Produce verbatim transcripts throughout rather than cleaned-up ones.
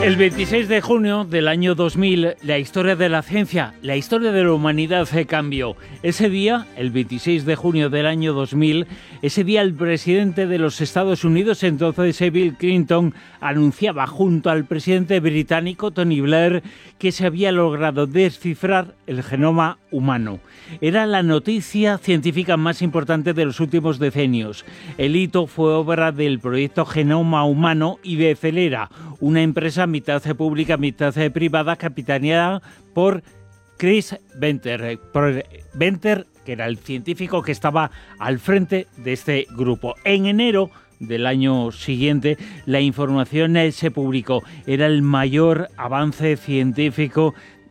El veintiséis de junio del año dos mil, la historia de la ciencia, la historia de la humanidad se cambió. Ese día, el veintiséis de junio del año dos mil, ese día el presidente de los Estados Unidos, entonces Bill Clinton, anunciaba junto al presidente británico Tony Blair que se había logrado descifrar el genoma humano. Era la noticia científica más importante de los últimos decenios. El hito fue obra del proyecto Genoma Humano y de Celera, una empresa mitad pública, mitad privada, capitaneada por Chris Venter. Por Venter, que era el científico que estaba al frente de este grupo. En enero del año siguiente, la información se publicó. Era el mayor avance científico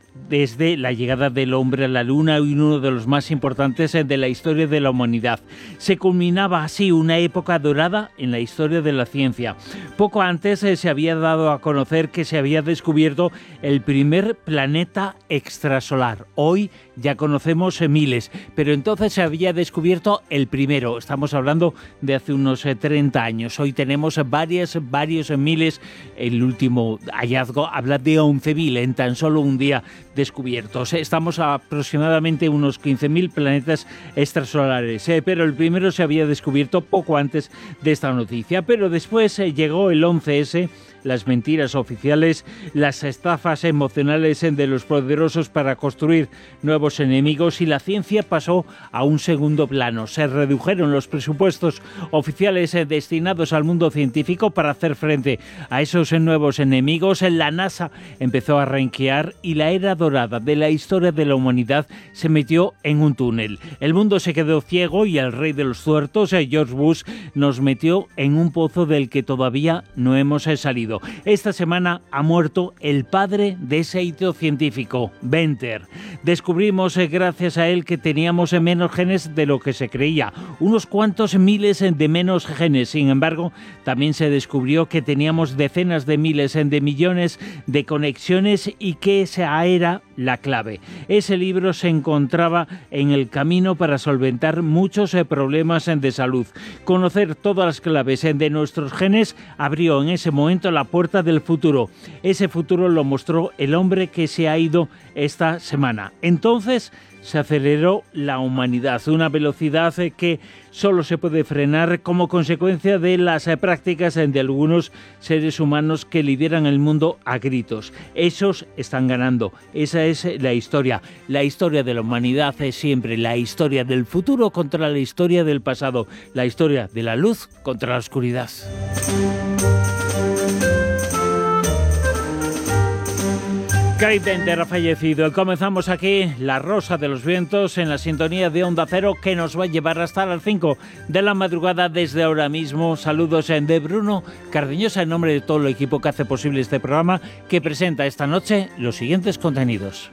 desde la llegada del hombre a la Luna y uno de los más importantes de la historia de la humanidad. Se culminaba así una época dorada en la historia de la ciencia. Poco antes eh, se había dado a conocer que se había descubierto el primer planeta extrasolar. Hoy ya conocemos eh, miles, pero entonces se había descubierto el primero. Estamos hablando de hace unos eh, treinta años. Hoy tenemos varias, varios eh, miles. El último hallazgo habla de once mil en tan solo un día descubiertos. Estamos a aproximadamente unos quince mil planetas extrasolares, eh, pero el primero se había descubierto poco antes de esta noticia. Pero después eh, llegó el once ese, las mentiras oficiales, las estafas emocionales de los poderosos para construir nuevos enemigos, y la ciencia pasó a un segundo plano. Se redujeron los presupuestos oficiales eh, destinados al mundo científico para hacer frente a esos eh, nuevos enemigos. La NASA empezó a renquear y la era dorada de la historia de la humanidad se metió en un túnel. El mundo se quedó ciego y el rey de los tuertos, eh, George Bush, nos metió en un pozo del que todavía no hemos eh, salido. Esta semana ha muerto el padre de ese hito científico, Venter. Descubrimos, eh, gracias a él, que teníamos eh, menos genes de lo que se creía, unos cuantos miles eh, de menos genes. Sin embargo, también se descubrió que teníamos decenas de miles eh, de millones de conexiones y que esa era la clave. Ese libro se encontraba en el camino para solventar muchos eh, problemas eh, de salud. Conocer todas las claves eh, de nuestros genes abrió en ese momento la puerta del futuro. Ese futuro lo mostró el hombre que se ha ido esta semana. Entonces se aceleró la humanidad, una velocidad que solo se puede frenar como consecuencia de las prácticas de algunos seres humanos que lideran el mundo a gritos. Esos están ganando. Esa es la historia. La historia de la humanidad es siempre la historia del futuro contra la historia del pasado, la historia de la luz contra la oscuridad. Craig Venter ha fallecido. Comenzamos aquí La Rosa de los Vientos en la sintonía de Onda Cero, que nos va a llevar hasta las cinco de la madrugada desde ahora mismo. Saludos de Bruno Cardeñosa en nombre de todo el equipo que hace posible este programa, que presenta esta noche los siguientes contenidos.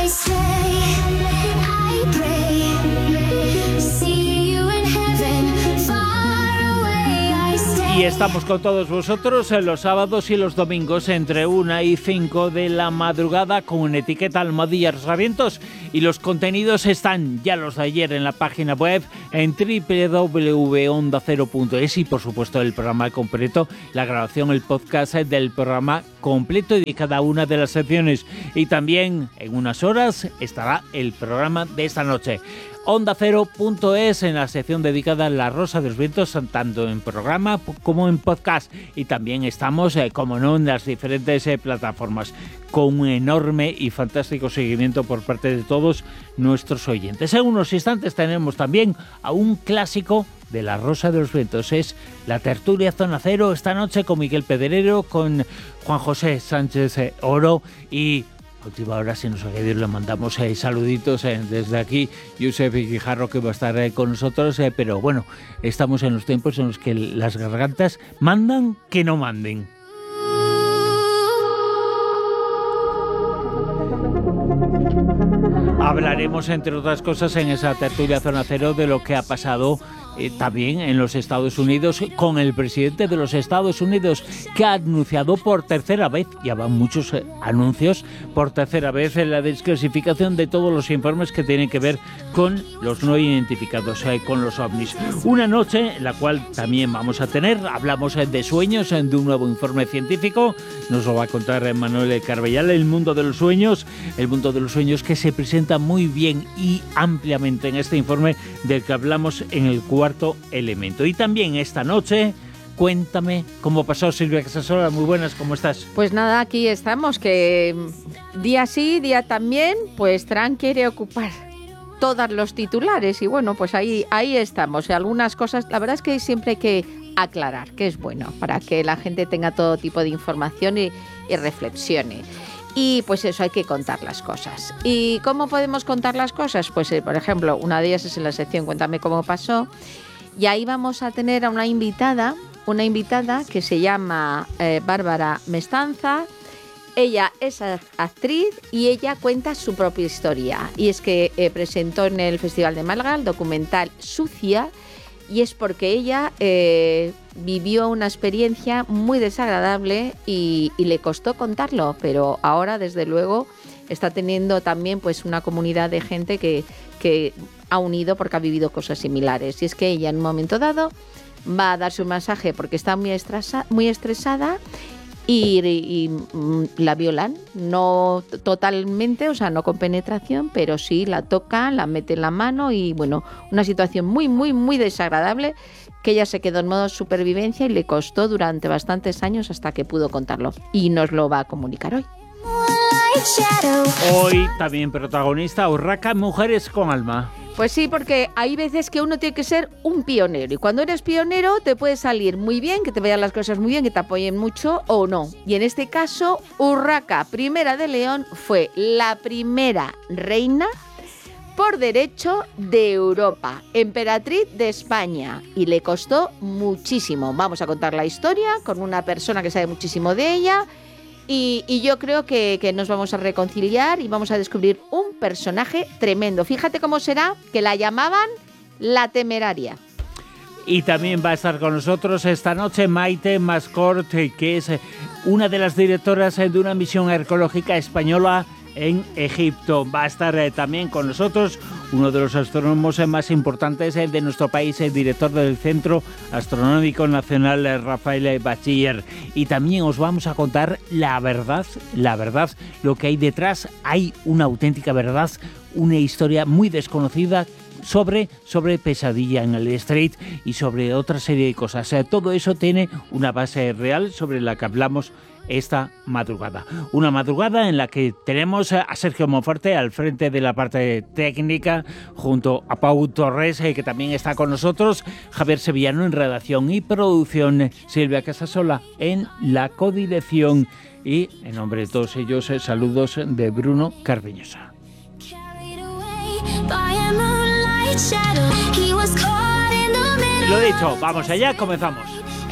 Y estamos con todos vosotros en los sábados y los domingos entre una y cinco de la madrugada con etiqueta Almohadilla Rosavientos, y los contenidos están ya los de ayer en la página web en doble u doble u doble u punto onda cero punto es, y por supuesto el programa completo, la grabación, el podcast del programa completo y de cada una de las secciones. Y también en unas horas estará el programa de esta noche. onda cero punto es en la sección dedicada a La Rosa de los Vientos, tanto en programa como en podcast. Y también estamos, eh, como no, en las diferentes eh, plataformas, con un enorme y fantástico seguimiento por parte de todos nuestros oyentes. En unos instantes tenemos también a un clásico de La Rosa de los Vientos. Es la tertulia Zona Cero esta noche con Miguel Pedrero, con Juan José Sánchez eh, Oro, y a última hora, si nos oye Dios, le mandamos eh, saluditos eh, desde aquí. Josep Guijarro, que va a estar eh, con nosotros, eh, pero bueno, estamos en los tiempos en los que las gargantas mandan que no manden. Hablaremos, entre otras cosas, en esa tertulia Zona Cero de lo que ha pasado eh, también en los Estados Unidos, con el presidente de los Estados Unidos, que ha anunciado por tercera vez, ya van muchos eh, anuncios, por tercera vez en la desclasificación de todos los informes que tienen que ver con los no identificados, eh, con los ovnis. Una noche en la cual también vamos a tener, hablamos eh, de sueños, eh, de un nuevo informe científico, nos lo va a contar eh, Manuel Carbellal, el mundo de los sueños, el mundo de los sueños que se presenta muy bien y ampliamente en este informe del que hablamos en el cuarto elemento. Y también esta noche, cuéntame cómo pasó Silvia Casasola. Muy buenas, ¿cómo estás? Pues nada, aquí estamos, que día sí, día también, pues Trump quiere ocupar todos los titulares y bueno, pues ahí, ahí estamos. Y algunas cosas, la verdad es que siempre hay que aclarar, que es bueno, para que la gente tenga todo tipo de información y, y reflexione. Y pues eso, hay que contar las cosas. ¿Y cómo podemos contar las cosas? Pues eh, por ejemplo, una de ellas es en la sección Cuéntame cómo pasó. Y ahí vamos a tener a una invitada, una invitada que se llama eh, Bárbara Mestanza. Ella es actriz y ella cuenta su propia historia. Y es que eh, presentó en el Festival de Málaga el documental Sucia, y es porque ella eh, vivió una experiencia muy desagradable y, y le costó contarlo, pero ahora desde luego está teniendo también pues una comunidad de gente que, que ha unido porque ha vivido cosas similares. Y es que ella en un momento dado va a darse un masaje porque está muy, estresa, muy estresada y, y, y la violan, no totalmente, o sea, no con penetración, pero sí la tocan, la meten la mano y bueno, una situación muy, muy, muy desagradable que ella se quedó en modo supervivencia y le costó durante bastantes años hasta que pudo contarlo. Y nos lo va a comunicar hoy. Hoy también protagonista Urraca, Mujeres con Alma. Pues sí, porque hay veces que uno tiene que ser un pionero y cuando eres pionero te puede salir muy bien, que te vayan las cosas muy bien, que te apoyen mucho o no. Y en este caso, Urraca, primera de León, fue la primera reina por derecho de Europa, emperatriz de España, y le costó muchísimo. Vamos a contar la historia con una persona que sabe muchísimo de ella. Y, y yo creo que, que nos vamos a reconciliar y vamos a descubrir un personaje tremendo. Fíjate cómo será, que la llamaban la temeraria. Y también va a estar con nosotros esta noche Maite Mascort, que es una de las directoras de una misión arqueológica española en Egipto. Va a estar eh, también con nosotros uno de los astrónomos eh, más importantes eh, de nuestro país, el director del Centro Astronómico Nacional, eh, Rafael Bachiller. Y también os vamos a contar la verdad, la verdad, lo que hay detrás. Hay una auténtica verdad, una historia muy desconocida sobre, sobre Pesadilla en el Street y sobre otra serie de cosas. Eh, todo eso tiene una base real sobre la que hablamos esta madrugada. Una madrugada en la que tenemos a Sergio Monforte al frente de la parte técnica, junto a Pau Torres, eh, que también está con nosotros, Javier Sevillano en redacción y producción, Silvia Casasola en la codirección y, en nombre de todos ellos, eh, saludos de Bruno Cardeñosa. Lo dicho, vamos allá, comenzamos.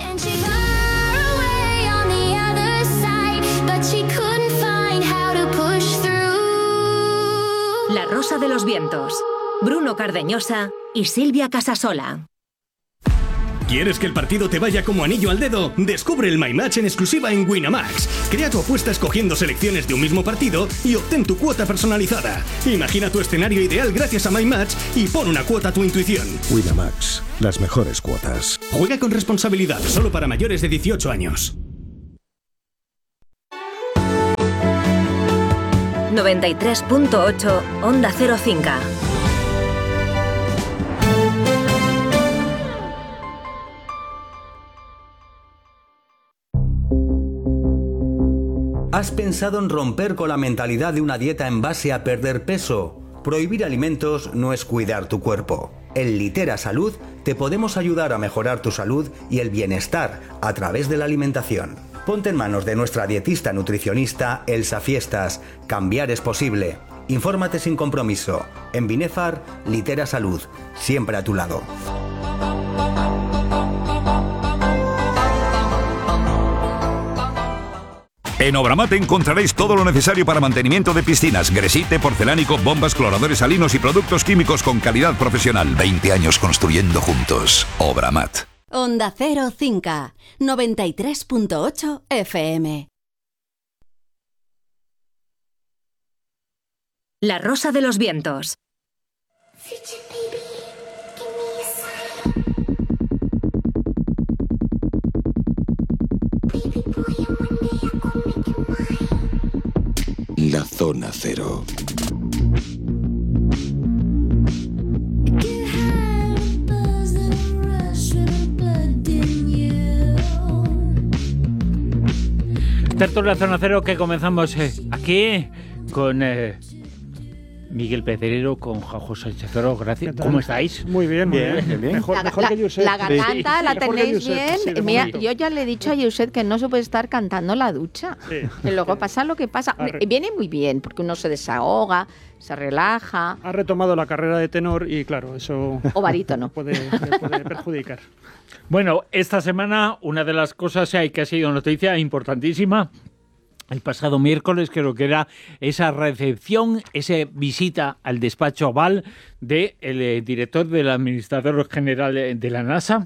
La Rosa de los Vientos, Bruno Cardeñosa y Silvia Casasola. ¿Quieres que el partido te vaya como anillo al dedo? Descubre el My Match en exclusiva en Winamax. Crea tu apuesta escogiendo selecciones de un mismo partido y obtén tu cuota personalizada. Imagina tu escenario ideal gracias a My Match y pon una cuota a tu intuición. Winamax, las mejores cuotas. Juega con responsabilidad, solo para mayores de dieciocho años. noventa y tres punto ocho Onda Cero Cinca. ¿Has pensado en romper con la mentalidad de una dieta en base a perder peso? Prohibir alimentos no es cuidar tu cuerpo. En Litera Salud te podemos ayudar a mejorar tu salud y el bienestar a través de la alimentación. Ponte en manos de nuestra dietista nutricionista Elsa Fiestas. Cambiar es posible. Infórmate sin compromiso. En Binefar, Litera Salud. Siempre a tu lado. En Obramat encontraréis todo lo necesario para mantenimiento de piscinas, gresite, porcelánico, bombas, cloradores salinos y productos químicos con calidad profesional. veinte años construyendo juntos. Obramat. Onda Cero Cinca, noventa y tres punto ocho F M. La Rosa de los Vientos. La Zona Cero. Tertulia de la Zona Cero que comenzamos eh, aquí con eh, Miguel Pedrero, con Juanjo Sánchez Oro. Gracias. ¿Cómo estáis? Muy bien, muy bien. bien. bien. Mejor, la, mejor la, que Yuset. La garganta sí. la Mejor tenéis Yuset, bien. sí, Mira, momento. yo ya le he dicho a Yuset que no se puede estar cantando en la ducha. Sí. Que luego pasa lo que pasa. Re... Viene muy bien porque uno se desahoga, se relaja. Ha retomado la carrera de tenor y claro, eso... O barítono. Puede, puede perjudicar. Bueno, esta semana una de las cosas que ha sido noticia importantísima. El pasado miércoles creo que era esa recepción, esa visita al despacho oval del eh, director del administrador general de la NASA,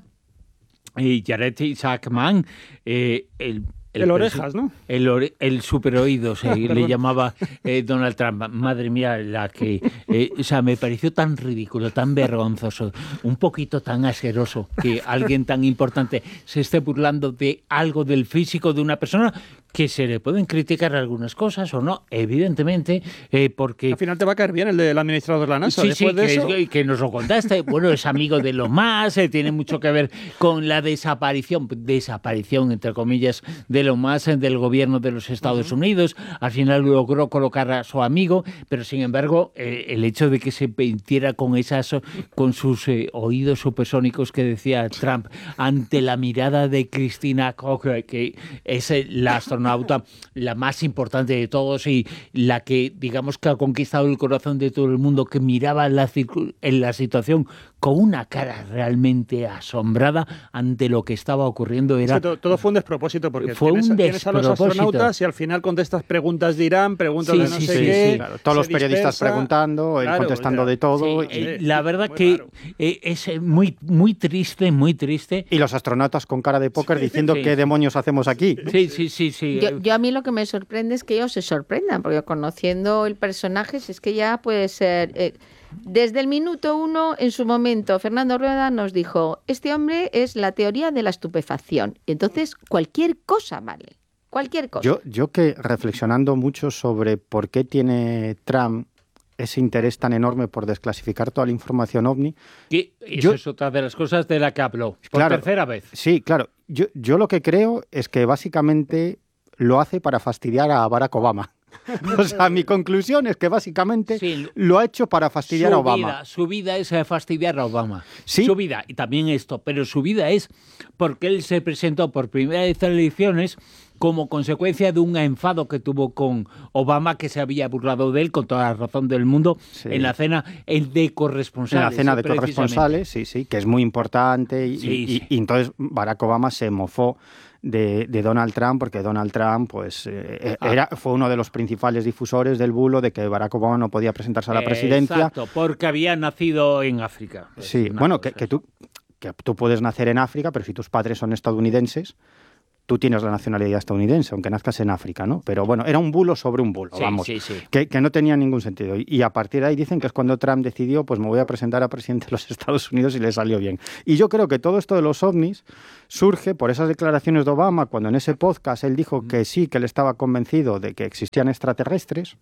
eh, Jared Isaacman, eh, el El, el orejas, ¿no? El, ore, el superoído se le llamaba eh, Donald Trump. Madre mía, la que... Eh, o sea, me pareció tan ridículo, tan vergonzoso, un poquito tan asqueroso que alguien tan importante se esté burlando de algo del físico de una persona que se le pueden criticar algunas cosas o no, evidentemente, eh, porque... Al final te va a caer bien el del administrador de la NASA. Sí, Después sí, de que, eso... que, que nos lo contaste. Bueno, es amigo de lo más, eh, tiene mucho que ver con la desaparición, desaparición, entre comillas, de lo más del gobierno de los Estados uh-huh. Unidos. Al final logró colocar a su amigo, pero sin embargo, eh, el hecho de que se metiera con esas, con sus eh, oídos supersónicos que decía Trump ante la mirada de Christina Koch, que es eh, la astronauta la más importante de todos y la que, digamos, que ha conquistado el corazón de todo el mundo, que miraba la, en la situación con una cara realmente asombrada ante lo que estaba ocurriendo. Era... Sí, todo, todo fue un despropósito, porque fue tienes, un tienes a los astronautas y al final contestas preguntas de Irán, preguntas sí, de no sí, sé sí, qué. Sí. Claro, todos los periodistas dispersa. preguntando, él claro, contestando ya. de todo. Sí, y... eh, la verdad muy que raro. eh, es muy, muy triste, muy triste. Y los astronautas con cara de póker sí, diciendo sí. qué demonios hacemos aquí. Sí, sí, sí, sí. Yo, yo a mí lo que me sorprende es que ellos se sorprendan, porque conociendo el personaje, si es que ya puede ser... Eh, desde el minuto uno, en su momento, Fernando Rueda nos dijo, este hombre es la teoría de la estupefacción. Y entonces cualquier cosa vale, cualquier cosa. Yo, yo que reflexionando mucho sobre por qué tiene Trump ese interés tan enorme por desclasificar toda la información ovni. Y eso yo, es otra de las cosas de la que habló, por claro, tercera vez. Sí, claro. Yo, yo lo que creo es que básicamente lo hace para fastidiar a Barack Obama. O sea, mi conclusión es que básicamente sí, lo ha hecho para fastidiar su a Obama. Vida, su vida es fastidiar a Obama. ¿Sí? Su vida, y también esto, pero su vida es porque él se presentó por primera vez a elecciones como consecuencia de un enfado que tuvo con Obama, que se había burlado de él con toda la razón del mundo, sí. en la cena el de corresponsales. En la cena de corresponsales, sí, sí, que es muy importante. Y, sí, y, sí. y entonces Barack Obama se mofó de, de Donald Trump, porque Donald Trump pues eh, ah. era, fue uno de los principales difusores del bulo de que Barack Obama no podía presentarse a la presidencia. Exacto, porque había nacido en África. Pues sí, bueno, que, que, tú, que tú puedes nacer en África, pero si tus padres son estadounidenses, tú tienes la nacionalidad estadounidense, aunque nazcas en África, ¿no? Pero bueno, era un bulo sobre un bulo, sí, vamos, sí, sí. Que, que no tenía ningún sentido. Y, y a partir de ahí dicen que es cuando Trump decidió, pues me voy a presentar a presidente de los Estados Unidos y le salió bien. Y yo creo que todo esto de los ovnis surge por esas declaraciones de Obama, cuando en ese podcast él dijo que sí, que él estaba convencido de que existían extraterrestres.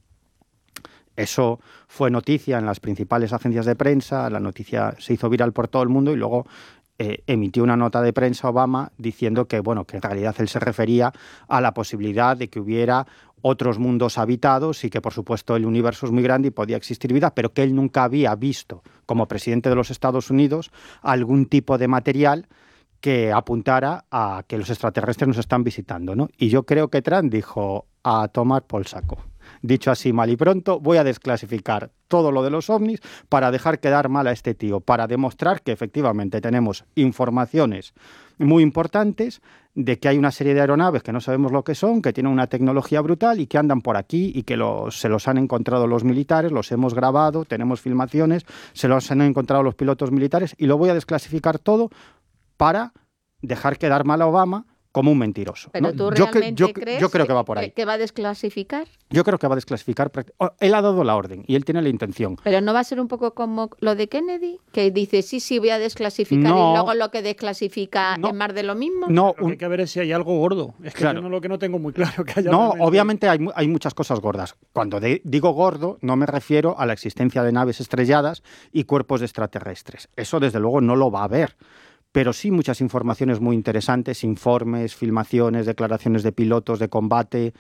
Eso fue noticia en las principales agencias de prensa, la noticia se hizo viral por todo el mundo y luego Eh, emitió una nota de prensa Obama diciendo que, bueno, que en realidad él se refería a la posibilidad de que hubiera otros mundos habitados y que, por supuesto, el universo es muy grande y podía existir vida, pero que él nunca había visto, como presidente de los Estados Unidos, algún tipo de material que apuntara a que los extraterrestres nos están visitando, ¿no? Y yo creo que Trump dijo a tomar por saco. Dicho así mal y pronto, voy a desclasificar todo lo de los ovnis para dejar quedar mal a este tío, para demostrar que efectivamente tenemos informaciones muy importantes, de que hay una serie de aeronaves que no sabemos lo que son, que tienen una tecnología brutal y que andan por aquí y que los, se los han encontrado los militares, los hemos grabado, tenemos filmaciones, se los han encontrado los pilotos militares y lo voy a desclasificar todo para dejar quedar mal a Obama como un mentiroso. ¿Pero ¿no? tú yo, realmente yo, crees yo creo que va por ahí. Que, que va a desclasificar? Yo creo que va a desclasificar. Él ha dado la orden y él tiene la intención. Pero no va a ser un poco como lo de Kennedy, que dice sí, sí, voy a desclasificar no, y luego lo que desclasifica no, es más de lo mismo. No, lo que hay que ver es si hay algo gordo. Es que claro. yo no, lo que no tengo muy claro que haya. No, realmente... obviamente hay, hay muchas cosas gordas. Cuando de, digo gordo, no me refiero a la existencia de naves estrelladas y cuerpos extraterrestres. Eso, desde luego, no lo va a haber. Pero sí muchas informaciones muy interesantes, informes, filmaciones, declaraciones de pilotos de combate,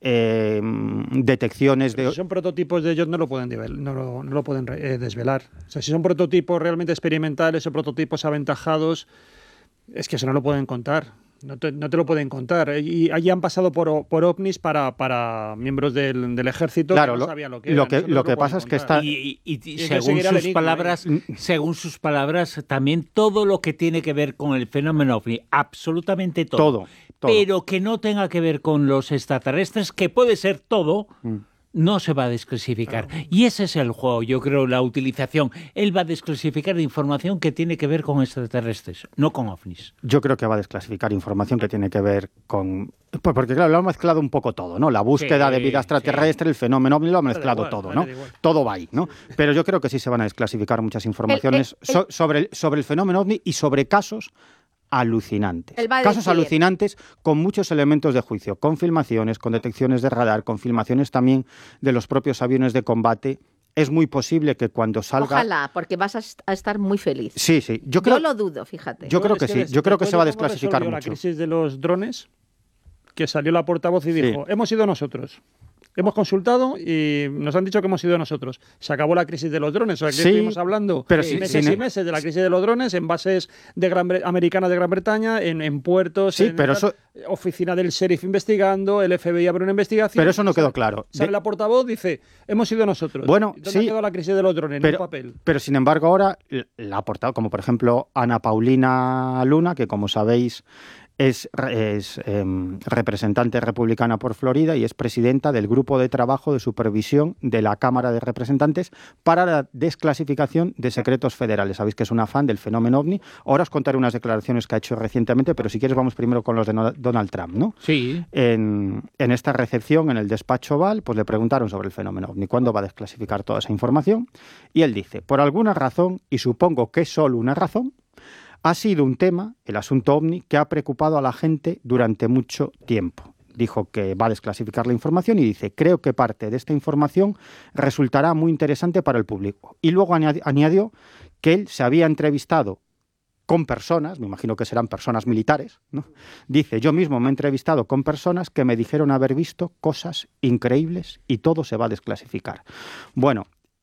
eh, detecciones Pero de... Si son prototipos de ellos no lo pueden, no lo, no lo pueden eh, desvelar. O sea, si son prototipos realmente experimentales o prototipos aventajados, es que eso no lo pueden contar. No te, no te lo pueden contar. Y allí han pasado por, por ovnis para, para miembros del, del ejército claro, que no lo, sabían lo que lo era. que, lo que pasa es que está... Y, y, y, y según según sus enigma, palabras, ¿eh? según sus palabras, también todo lo que tiene que ver con el fenómeno ovni, absolutamente todo. Todo, todo. Pero que no tenga que ver con los extraterrestres, que puede ser todo... Mm. No se va a desclasificar. Claro. Y ese es el juego, yo creo, la utilización. Él va a desclasificar información que tiene que ver con extraterrestres, no con ovnis. Yo creo que va a desclasificar información que tiene que ver con... Porque, claro, lo ha mezclado un poco todo, ¿no? La búsqueda sí, de vida extraterrestre, sí. El fenómeno ovni, lo ha mezclado igual, todo, ¿no? Todo va ahí, ¿no? Pero yo creo que sí se van a desclasificar muchas informaciones el, el, el... So, sobre, el, sobre el fenómeno ovni y sobre casos alucinantes. Casos decir... alucinantes con muchos elementos de juicio, con filmaciones, con detecciones de radar, con filmaciones también de los propios aviones de combate. Es muy posible que cuando salga... Ojalá, porque vas a estar muy feliz. Sí, sí. Yo, creo... Yo lo dudo, fíjate. Yo creo que sí. Yo creo que se va a desclasificar mucho. La crisis de los drones, que salió la portavoz y dijo, sí. hemos sido nosotros. Hemos consultado y nos han dicho que hemos sido nosotros. Se acabó la crisis de los drones. O sea, que sí, estuvimos hablando pero sí, sí, meses sí, y meses de la crisis de los drones en bases de Gran Bre- americanas de Gran Bretaña, en, en puertos, sí, en pero la eso... oficina del sheriff investigando, el F B I abre una investigación. Pero eso no quedó claro. Sale de... la portavoz dice, hemos sido nosotros. Bueno, ¿Dónde sí, ha quedado la crisis de los drones? Pero, en un papel. Pero sin embargo ahora la ha portado, como por ejemplo Ana Paulina Luna, que como sabéis es, es eh, representante republicana por Florida y es presidenta del Grupo de Trabajo de Supervisión de la Cámara de Representantes para la desclasificación de secretos federales. Sabéis que es una fan del fenómeno ovni. Ahora os contaré unas declaraciones que ha hecho recientemente, pero si quieres vamos primero con los de no, Donald Trump, ¿no? Sí. En, en esta recepción, en el despacho Oval, pues le preguntaron sobre el fenómeno ovni, cuándo va a desclasificar toda esa información, y él dice, por alguna razón, y supongo que es solo una razón, ha sido un tema, el asunto ovni, que ha preocupado a la gente durante mucho tiempo. Dijo que va a desclasificar la información y dice, creo que parte de esta información resultará muy interesante para el público. Y luego añadió que él se había entrevistado con personas, me imagino que serán personas militares, ¿no? Dice, yo mismo me he entrevistado con personas que me dijeron haber visto cosas increíbles y todo se va a desclasificar. Bueno,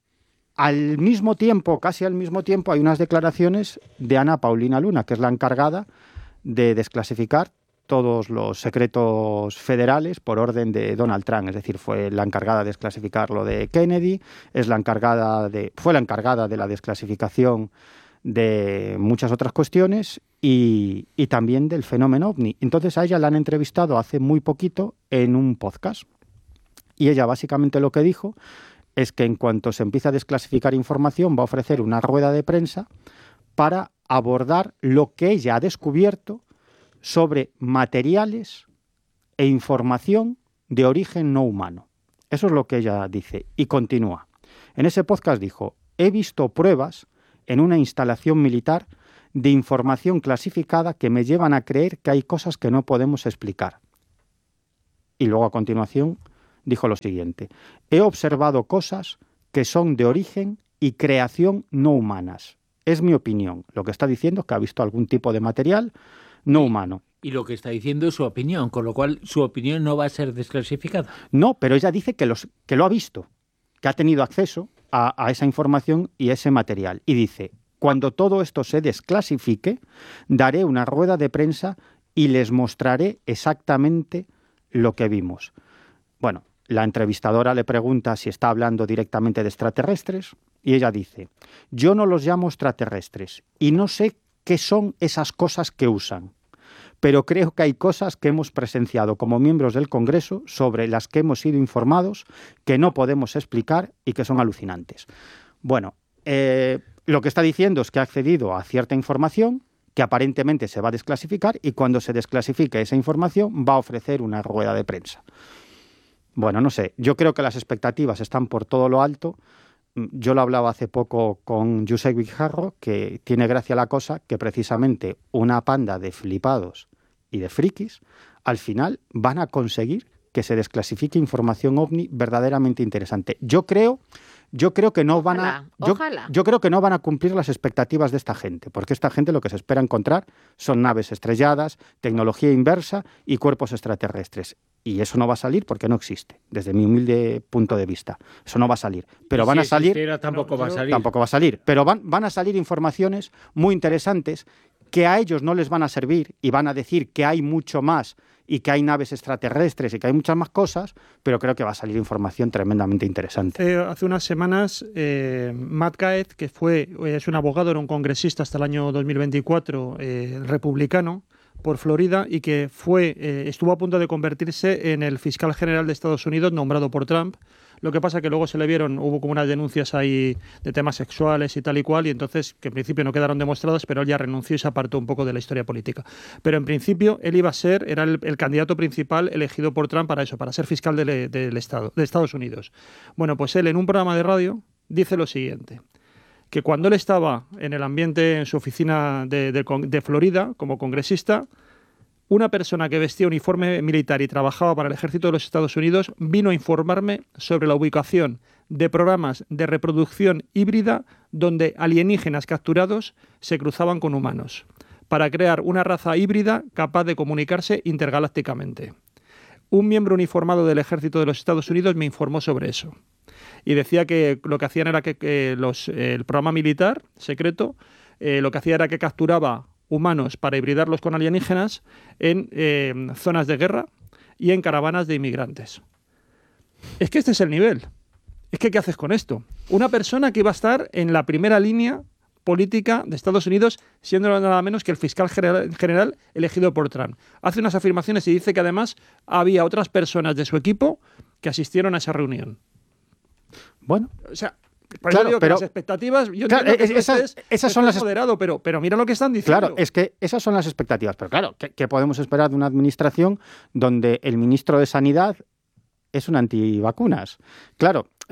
al mismo tiempo, casi al mismo tiempo, hay unas declaraciones de Ana Paulina Luna, que es la encargada de desclasificar todos los secretos federales por orden de Donald Trump. Es decir, fue la encargada de desclasificar lo de Kennedy, es la encargada de, fue la encargada de la desclasificación de muchas otras cuestiones y, y también del fenómeno ovni. Entonces a ella la han entrevistado hace muy poquito en un podcast. Y ella básicamente lo que dijo es que en cuanto se empiece a desclasificar información va a ofrecer una rueda de prensa para abordar lo que ella ha descubierto sobre materiales e información de origen no humano. Eso es lo que ella dice y continúa. En ese podcast dijo, he visto pruebas en una instalación militar de información clasificada que me llevan a creer que hay cosas que no podemos explicar. Y luego a continuación dijo lo siguiente, he observado cosas que son de origen y creación no humanas. Es mi opinión. Lo que está diciendo es que ha visto algún tipo de material no humano. Y lo que está diciendo es su opinión, con lo cual su opinión no va a ser desclasificada. No, pero ella dice que, los, que lo ha visto, que ha tenido acceso a, a esa información y ese material. Y dice, cuando todo esto se desclasifique, daré una rueda de prensa y les mostraré exactamente lo que vimos. Bueno, la entrevistadora le pregunta si está hablando directamente de extraterrestres y ella dice, yo no los llamo extraterrestres y no sé qué son esas cosas que usan. pero creo que hay cosas que hemos presenciado como miembros del Congreso sobre las que hemos sido informados que no podemos explicar y que son alucinantes. Bueno, eh, lo que está diciendo es que ha accedido a cierta información que aparentemente se va a desclasificar y cuando se desclasifique esa información va a ofrecer una rueda de prensa. Bueno, no sé, yo creo que las expectativas están por todo lo alto. Yo lo hablaba hace poco con Josep Guijarro, que tiene gracia la cosa que precisamente una panda de flipados y de frikis al final van a conseguir que se desclasifique información ovni verdaderamente interesante. Yo creo, yo creo que no van Ojalá, a yo, ojalá. yo creo que no van a cumplir las expectativas de esta gente, porque esta gente lo que se espera encontrar son naves estrelladas, tecnología inversa y cuerpos extraterrestres. Y eso no va a salir porque no existe, desde mi humilde punto de vista. Eso no va a salir. Pero y van si a salir. existiera, tampoco no, va a salir. Tampoco va a salir. Pero van, van a salir informaciones muy interesantes que a ellos no les van a servir y van a decir que hay mucho más y que hay naves extraterrestres y que hay muchas más cosas, pero creo que va a salir información tremendamente interesante. Eh, hace unas semanas, eh, Matt Gaetz, que fue, es un abogado, era un congresista hasta el año dos mil veinticuatro, eh, republicano, por Florida, y que fue eh, estuvo a punto de convertirse en el fiscal general de Estados Unidos nombrado por Trump. Lo que pasa que luego se le vieron, hubo como unas denuncias ahí de temas sexuales y tal y cual, y entonces, que en principio no quedaron demostradas, pero él ya renunció y se apartó un poco de la historia política. Pero en principio él iba a ser, era el, el candidato principal elegido por Trump para eso, para ser fiscal del, del Estado, de Estados Unidos. Bueno, pues él en un programa de radio dice lo siguiente, que cuando él estaba en el ambiente, en su oficina de, de, de Florida, como congresista, una persona que vestía uniforme militar y trabajaba para el ejército de los Estados Unidos vino a informarme sobre la ubicación de programas de reproducción híbrida donde alienígenas capturados se cruzaban con humanos para crear una raza híbrida capaz de comunicarse intergalácticamente. Un miembro uniformado del ejército de los Estados Unidos me informó sobre eso. Y decía que lo que hacían era que, que los, eh, el programa militar secreto eh, lo que hacía era que capturaba humanos para hibridarlos con alienígenas en eh, zonas de guerra y en caravanas de inmigrantes. Es que este es el nivel. Es que, ¿qué haces con esto? Una persona que iba a estar en la primera línea política de Estados Unidos, siendo nada menos que el fiscal general, general elegido por Trump. Hace unas afirmaciones y dice que además había otras personas de su equipo que asistieron a esa reunión. Bueno, o sea, por claro, eso digo que pero las expectativas, yo claro, entiendo que esas, es, esas es son las moderado, pero, pero mira lo que están diciendo. Claro, es que esas son las expectativas. Pero claro, ¿qué, qué podemos esperar de una administración donde el ministro de Sanidad es un antivacunas? Claro,